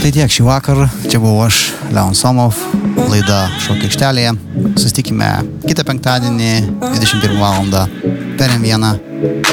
Tai tiek šį vakarą. Čia buvau aš, Leon Somov, laida Šokio aikštelėje. Susitikime kitą penktadienį 21 val. Per M1.